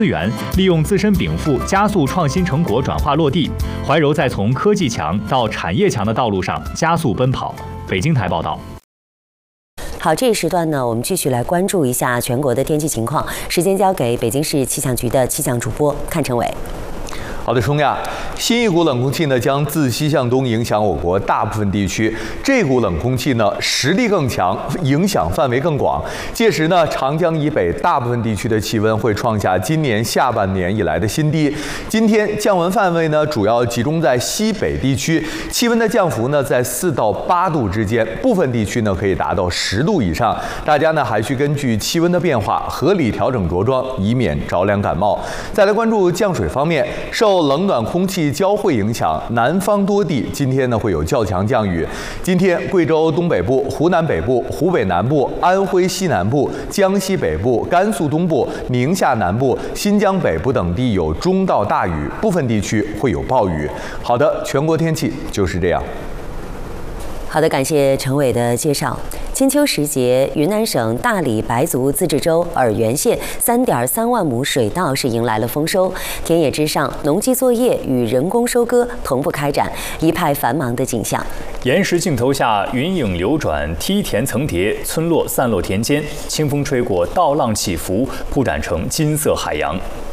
资源，利用自身禀赋加速创新成果转化落地。怀柔在从科技强到产业强的道路上加速奔跑。北京台报道。 好，这一时段呢，我们继续来关注一下全国的天气情况。时间交给北京市气象局的气象主播阚成伟。 好的，冲亚，新一股冷空气呢将自西向东影响我国大部分地区。这股冷空气呢实力更强，影响范围更广。届时呢，长江以北大部分地区的气温会创下今年下半年以来的新低。今天降温范围呢主要集中在西北地区，气温的降幅呢在4到8度之间，部分地区呢可以达到10度以上。大家呢还需根据气温的变化合理调整着装，以免着凉感冒。再来关注降水方面，受冷暖空气交汇影响，南方多地今天呢会有较强降雨。今天贵州东北部、湖南北部、湖北南部、安徽西南部、江西北部、甘肃东部、宁夏南部、新疆北部等地有中到大雨，部分地区会有暴雨。好的，全国天气就是这样。 好的，感谢陈伟的介绍。金秋时节，云南省大理白族自治州洱源县3.3万亩水稻是迎来了丰收，田野之上，农机作业与人工收割同步开展，一派繁忙的景象。 岩石镜头下，云影流转，梯田层叠，村落散落田间，清风吹过，稻浪起伏，铺展成金色海洋。